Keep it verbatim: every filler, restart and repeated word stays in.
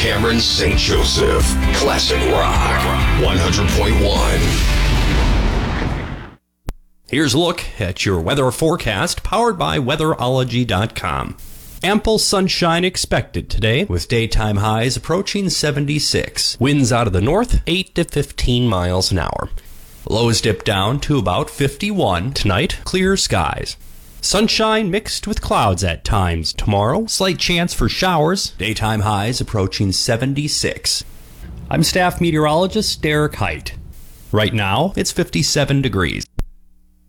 Cameron Saint Joseph. Classic Rock one hundred point one. Here's a look at your weather forecast powered by weatherology dot com. Ample sunshine expected today with daytime highs approaching seventy-six. Winds out of the north, eight to fifteen miles an hour. Lows dip down to about fifty-one. Tonight, clear skies. Sunshine mixed with clouds at times tomorrow. Slight chance for showers. Daytime highs approaching seventy-six. I'm staff meteorologist Derek Height. Right now, it's fifty-seven degrees.